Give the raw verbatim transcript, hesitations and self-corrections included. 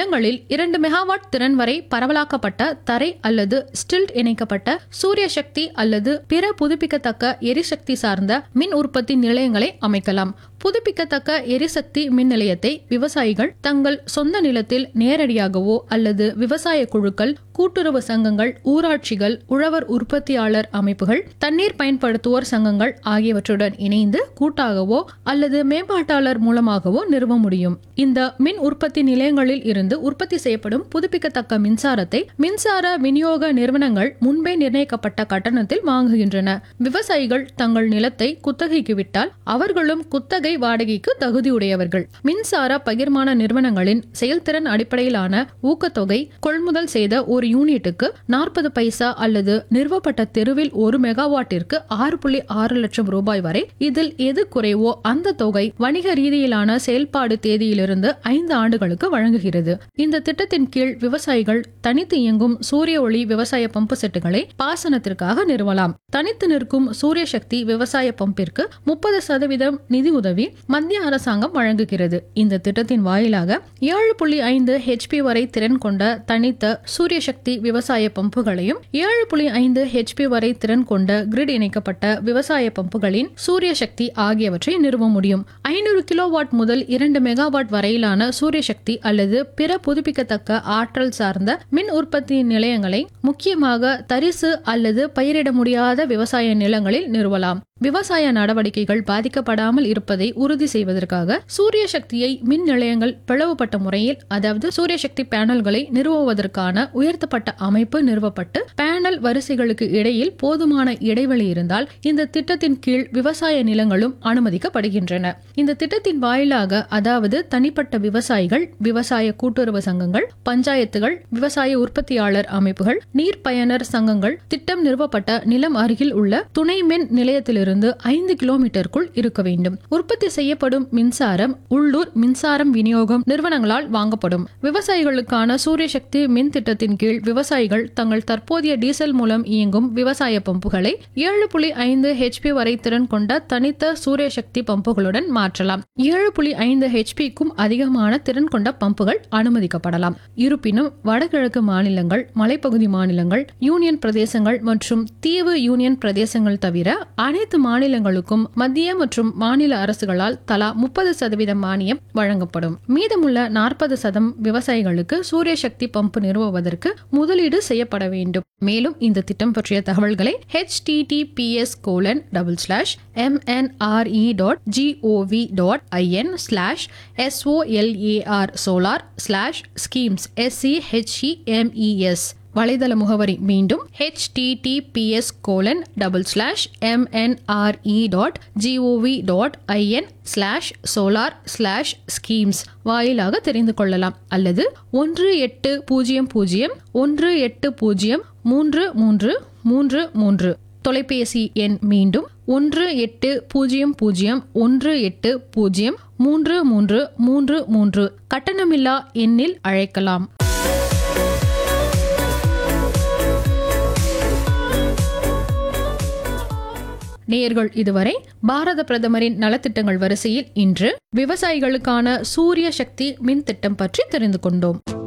நிலங்களில் இரண்டு மெகாவாட் திறன் வரை பரவலாக்கப்பட்ட தரை அல்லது ஸ்டில்ட் இணைக்கப்பட்ட சூரிய சக்தி அல்லது பிற புதுப்பிக்கத்தக்க எரிசக்தி சார்ந்த மின் உற்பத்தி நிலையங்களை அமைக்கலாம். புதுப்பிக்கத்தக்க எரிசக்தி மின் நிலையத்தை விவசாயிகள் தங்கள் சொந்த நிலத்தில் நேரடியாகவோ அல்லது விவசாய குழுக்கள், கூட்டுறவு சங்கங்கள், ஊராட்சிகள், உழவர் உற்பத்தியாளர் அமைப்புகள், தண்ணீர் பயன்படுத்துவோர் சங்கங்கள் ஆகியவற்றுடன் இணைந்து கூட்டாகவோ அல்லது மேம்பாட்டாளர் மூலமாகவோ நிறுவ முடியும். இந்த மின் உற்பத்தி நிலையங்களில் இருந்து உற்பத்தி செய்யப்படும் புதுப்பிக்கத்தக்க மின்சாரத்தை மின்சார விநியோக நிறுவனங்கள் முன்பே நிர்ணயிக்கப்பட்ட கட்டணத்தில் வாங்குகின்றன. விவசாயிகள் தங்கள் நிலத்தை குத்தகைக்கு விட்டால் அவர்களும் குத்தகை வாடகைக்கு தகுதியுடையவர்கள். மின்சார பகிர்மான நிறுவனங்களின் செயல்திறன் அடிப்படையிலான ஊக்கத்தொகை கொள்முதல் செய்த ஒரு யூனிட்டுக்கு நாற்பது பைசா அல்லது நிறுவப்பட்ட தெருவில் ஒரு மெகாவாட்டிற்கு ஆறு புள்ளி ஆறு லட்சம் ரூபாய் வரை. இதில் எது குறைவோ அந்த தொகை வணிக ரீதியிலான செயல்பாடு தேதியிலிருந்து ஐந்து ஆண்டுகளுக்கு வழங்குகிறது. இந்த திட்டத்தின் கீழ் விவசாயிகள் தனித்து இயங்கும் சூரிய ஒளி விவசாய பம்பு செட்டுகளை பாசனத்திற்காக நிறுவலாம். தனித்து நிற்கும் சூரிய சக்தி விவசாய பம்பிற்கு முப்பது சதவீதம் நிதி உதவி மத்திய அரசாங்கம் வழங்குகிறது. இந்த திட்டத்தின் வாயிலாக ஏழு புள்ளி ஐந்து ஹெச்பி வரை திறன் கொண்ட தனித்த சூரிய சக்தி விவசாய பம்புகளையும் ஏழு புள்ளி ஐந்து ஹெச்பி வரை திறன் கொண்ட கிரிட் இணைக்கப்பட்ட விவசாய பம்புகளின் சூரிய சக்தி ஆகியவற்றை நிறுவ முடியும். ஐநூறு கிலோவாட் முதல் இரண்டு மெகாவாட் வரையிலான சூரிய சக்தி அல்லது பிற புதுப்பிக்கத்தக்க ஆற்றல் சார்ந்த மின் உற்பத்தி நிலையங்களை முக்கியமாக தரிசு அல்லது பயிரிட முடியாத விவசாய நிலங்களில் நிறுவலாம். விவசாய நடவடிக்கைகள் பாதிக்கப்படாமல் இருப்பதை உறுதி செய்வதற்காக சூரிய சக்தியை மின் நிலையங்கள் பிளவுபட்ட முறையில், அதாவது சூரிய சக்தி பேனல்களை நிறுவுவதற்கான உயர்த்தப்பட்ட அமைப்பு நிறுவப்பட்டு பேனல் வரிசைகளுக்கு இடையில் போதுமான இடைவெளி இருந்தால் இந்த திட்டத்தின் கீழ் விவசாய நிலங்களும் அனுமதிக்கப்படுகின்றன. இந்த திட்டத்தின் வாயிலாக, அதாவது தனிப்பட்ட விவசாயிகள், விவசாய கூட்டுறவு சங்கங்கள், பஞ்சாயத்துகள், விவசாய உற்பத்தியாளர் அமைப்புகள், நீர் பயனர் சங்கங்கள் திட்டம் நிறுவப்பட்ட நிலம் அருகில் உள்ள துணை மின் நிலையத்திலிருந்து ஐந்து கிலோமீட்டருக்குள் இருக்க வேண்டும். உற்பத்தி செய்யப்படும் மின்சாரம் உள்ளூர் மின்சாரம் விநியோகம் நிறுவனங்களால் வாங்கப்படும். விவசாயிகளுக்கான சூரிய சக்தி மின் திட்டத்தின் கீழ் விவசாயிகள் தங்கள் தற்போதைய டீசல் மூலம் இயங்கும் விவசாய பம்புகளை ஏழு புள்ளி ஐந்து ஹெச்பி வரை திறன் கொண்ட தனித்த சூரிய சக்தி பம்புகளுடன் மாற்றலாம். ஏழு புள்ளி ஐந்து ஹெச்பிக்கும் அதிகமான திறன் கொண்ட பம்புகள் அனுமதிக்கப்படலாம். இருப்பினும் வடகிழக்கு மாநிலங்கள், மலைப்பகுதி மாநிலங்கள், யூனியன் பிரதேசங்கள் மற்றும் தீவு யூனியன் பிரதேசங்கள் தவிர அனைத்து மாநிலங்களுக்கும் மத்திய மற்றும் மாநில அரசுகளால் தலா முப்பது சதவீதம் மானியம் வழங்கப்படும். மீதமுள்ள நாற்பது சதம் விவசாயிகளுக்கு சூரிய சக்தி பம்பு நிறுவுவதற்கு முதலீடு செய்யப்பட வேண்டும். மேலும் இந்த திட்டம் பற்றிய தகவல்களை H D D B S colon double slash M N R E dot G O we dot I N slash S O L A R solar slash schemes S C H E M E S வலைதள முகவரி மீண்டும் H D D B S colon double slash M N R E dot G O we dot I N slash solar slash schemes வாயிலாக தெரிந்து கொள்ளலாம். அல்லது ஒன்று எட்டு பூஜ்ஜியம் பூஜ்ஜியம் ஒன்று எட்டு பூஜ்ஜியம் மூன்று மூன்று மூன்று மூன்று தொலைபேசி எண் மீண்டும் ஒன்று எட்டு பூஜ்ஜியம் பூஜ்ஜியம் ஒன்று எட்டு பூஜ்ஜியம் மூன்று மூன்று மூன்று மூன்று கட்டணமில்லா எண்ணில் அழைக்கலாம். நேயர்கள் இதுவரை பாரத பிரதமரின் நலத்திட்டங்கள் வரிசையில் இன்று விவசாயிகளுக்கான சூரிய சக்தி மின் திட்டம் பற்றி தெரிந்து கொண்டோம்.